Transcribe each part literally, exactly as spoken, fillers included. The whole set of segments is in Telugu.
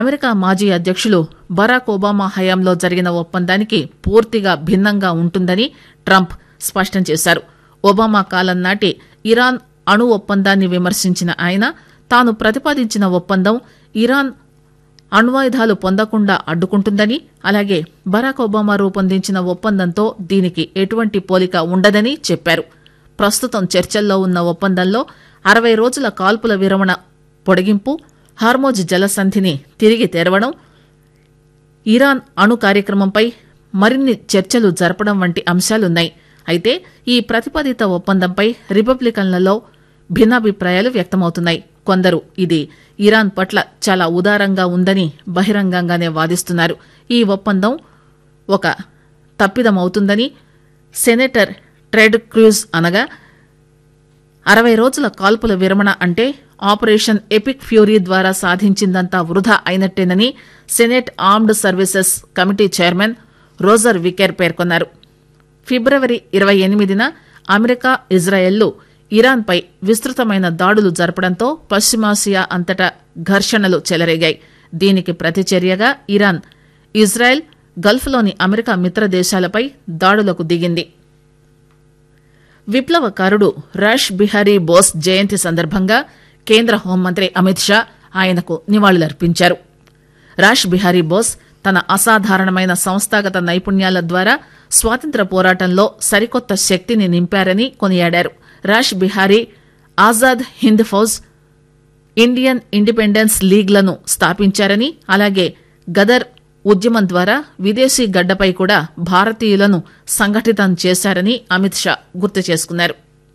అమెరికా మాజీ అధ్యక్షులు బరాక్ ఒబామా హయాంలో జరిగిన ఒప్పందానికి పూర్తిగా భిన్నంగా ఉంటుందని ట్రంప్ స్పష్టం చేశారు. ఒబామా కాలం నాటి ఇరాన్ అణు ఒప్పందాన్ని విమర్శించిన ఆయన తాను ప్రతిపాదించిన ఒప్పందం ఇరాన్ అణ్వాయుధాలు పొందకుండా అడ్డుకుంటుందని, అలాగే బరాక్ ఒబామా రూపొందించిన ఒప్పందంతో దీనికి ఎటువంటి పోలిక ఉండదని చెప్పారు. ప్రస్తుతం చర్చల్లో ఉన్న ఒప్పందంలో అరవై రోజుల కాల్పుల విరమణ పొడిగింపు, హార్మోజ్ జలసంధిని తిరిగి తెరవడం, ఇరాన్ అణు కార్యక్రమంపై మరిన్ని చర్చలు జరపడం వంటి అంశాలున్నాయి. అయితే ఈ ప్రతిపాదిత ఒప్పందంపై రిపబ్లికన్లలో భిన్నాభిప్రాయాలు వ్యక్తమవుతున్నాయి. కొందరు ఇది ఇరాన్ పట్ల చాలా ఉదారంగా ఉందని బహిరంగంగానే వాదిస్తున్నారు. ఈ ఒప్పందం ఒక తప్పిదమవుతుందని సెనేటర్ టెడ్ క్రూజ్ అనగా, అరవై రోజుల కాల్పుల విరమణ అంటే ఆపరేషన్ ఎపిక్ ఫ్యూరీ ద్వారా సాధించిందంతా వృధా అయినట్టేనని senate armed services committee chairman Roger వికెర్ పేర్కొన్నారు. ఫిబ్రవరి ఇరవై ఎనిమిదిన అమెరికా, ఇజ్రాయెల్లు ఇరాన్పై విస్తృతమైన దాడులు జరపడంతో పశ్చిమాసియా అంతటా ఘర్షణలు చెలరేగాయి. దీనికి ప్రతిచర్యగా ఇరాన్, ఇజ్రాయెల్, గల్ఫ్లోని అమెరికా మిత్ర దేశాలపై దాడులకు దిగింది. విప్లవకారుడు రాష్ బిహారీ బోస్ జయంతి సందర్భంగా కేంద్ర హోంమంత్రి అమిత్ షా ఆయనకు నివాళులర్పించారు. రాష్ బిహారీ బోస్ తన అసాధారణమైన సంస్థాగత నైపుణ్యాల ద్వారా స్వాతంత్ర్య పోరాటంలో సరికొత్త శక్తిని నింపారని కొనియాడారు. రాష్ బిహారీ ఆజాద్ హింద్ ఫౌజ్, ఇండియన్ ఇండిపెండెన్స్ లీగ్లను స్థాపించారని, అలాగే గదర్ ఉద్యమం ద్వారా విదేశీ గడ్డపై కూడా భారతీయులను సంఘటితం చేశారని అమిత్ షా గుర్తు చేసుకున్నారు.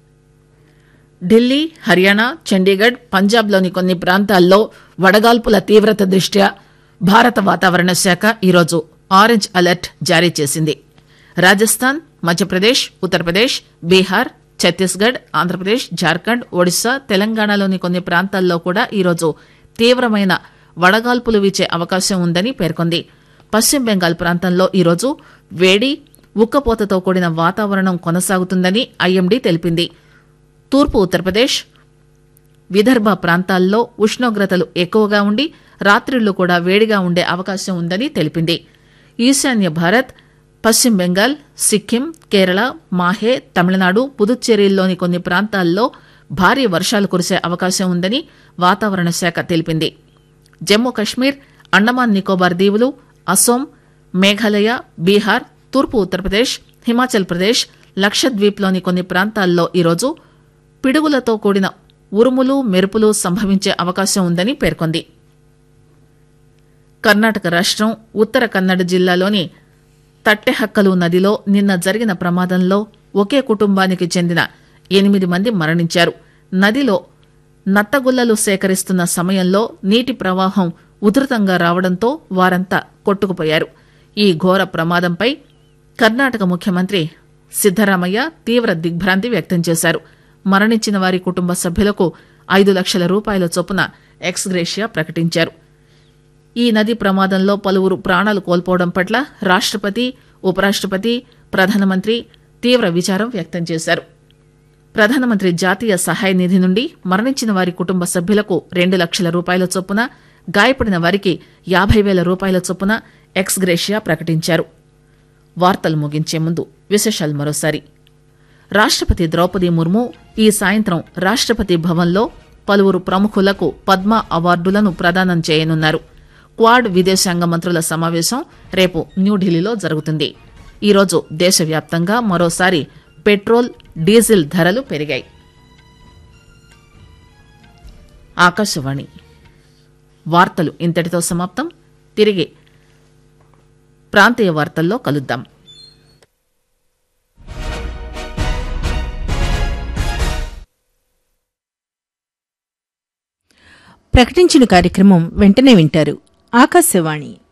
ఢిల్లీ, హర్యానా, చండీగఢ్, పంజాబ్లోని కొన్ని ప్రాంతాల్లో వడగాల్పుల తీవ్రత దృష్ట్యా భారత వాతావరణ శాఖ ఈరోజు ఆరెంజ్ అలర్ట్ జారీ చేసింది. రాజస్థాన్, మధ్యప్రదేశ్, ఉత్తరప్రదేశ్, బీహార్, ఛత్తీస్గఢ్, ఆంధ్రప్రదేశ్, జార్ఖండ్, ఒడిశా, తెలంగాణలోని కొన్ని ప్రాంతాల్లో కూడా ఈరోజు తీవ్రమైన వడగాల్పులు వీచే అవకాశం ఉందని పేర్కొంది. పశ్చిమ బెంగాల్ ప్రాంతంలో ఈరోజు వేడి, ఉక్కపోతతో కూడిన వాతావరణం కొనసాగుతుందని ఐఎండీ తెలిపింది. తూర్పు ఉత్తరప్రదేశ్, విదర్భ ప్రాంతాల్లో ఉష్ణోగ్రతలు ఎక్కువగా ఉండి రాత్రిళ్లు కూడా వేడిగా ఉండే అవకాశం ఉందని తెలిపింది. ఈశాన్య భారత్, పశ్చిమ బెంగాల్, సిక్కిం, కేరళ, మాహే, తమిళనాడు, పుదుచ్చేరిల్లోని కొన్ని ప్రాంతాల్లో భారీ వర్షాలు కురిసే అవకాశం ఉందని వాతావరణ శాఖ తెలిపింది. జమ్మూ కశ్మీర్, అండమాన్ నికోబార్ దీవులు, అసోం, మేఘాలయ, బీహార్, తూర్పు ఉత్తరప్రదేశ్, హిమాచల్ ప్రదేశ్, లక్షద్వీప్లోని కొన్ని ప్రాంతాల్లో ఈరోజు పిడుగులతో కూడిన ఉరుములు, మెరుపులు సంభవించే అవకాశం ఉందని పేర్కొంది. కర్ణాటక రాష్టం ఉత్తర కన్నడ జిల్లాలోని తట్టెహక్కలు నదిలో నిన్న జరిగిన ప్రమాదంలో ఒకే కుటుంబానికి చెందిన ఎనిమిది మంది మరణించారు. నదిలో నత్తగుల్లలు సేకరిస్తున్న సమయంలో నీటి ప్రవాహం ఉధృతంగా రావడంతో వారంతా కొట్టుకుపోయారు. ఈ ఘోర ప్రమాదంపై కర్ణాటక ముఖ్యమంత్రి సిద్దరామయ్య తీవ్ర దిగ్భ్రాంతి వ్యక్తం చేశారు. మరణించిన వారి కుటుంబ సభ్యులకు ఐదు లక్షల రూపాయల చొప్పున ఎక్స్గ్రేషియా ప్రకటించారు. ఈ నది ప్రమాదంలో పలువురు ప్రాణాలు కోల్పోవడం పట్ల రాష్టపతి, ఉపరాష్టపతి, ప్రధానమంత్రి తీవ్ర విచారం వ్యక్తం చేశారు. ప్రధానమంత్రి జాతీయ సహాయ నిధి నుండి మరణించిన వారి కుటుంబ సభ్యులకు రెండు లక్షల రూపాయల చొప్పున, గాయపడిన వారికి యాభై వేల రూపాయల చొప్పున ఎక్స్గ్రేషియా ప్రకటించారు. వార్తలు ముగించే ముందు విశేషాలు మరోసారి. రాష్టపతి ద్రౌపది ముర్ము ఈ సాయంత్రం రాష్టపతి భవన్లో పలువురు ప్రముఖులకు పద్మ అవార్డులను ప్రదానం చేయనున్నారు. క్వాడ్ విదేశాంగ మంత్రుల సమావేశం రేపు న్యూఢిల్లీలో జరుగుతుంది. ఈరోజు దేశవ్యాప్తంగా మరోసారి పెట్రోల్, డీజిల్ ధరలు పెరిగాయి. ఆకాశవాణి వార్తలు ఇంతటితో సమాప్తం. తిరిగి ప్రాంతీయ వార్తల్లో కలుద్దాం. ప్రకటించిన కార్యక్రమం వెంటనే వింటారు. ఆకాశవాణి